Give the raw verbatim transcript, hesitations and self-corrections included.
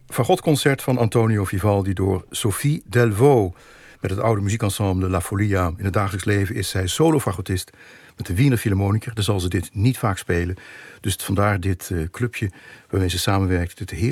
Fagotconcert van Antonio Vivaldi door Sophie Delvaux. Met het oude muziekensemble La Folia. In het dagelijks leven is zij solo-fagotist met de Wiener Philharmoniker. Daar zal ze dit niet vaak spelen. Dus vandaar dit uh, clubje waarmee ze samenwerkt. Dit heerlijke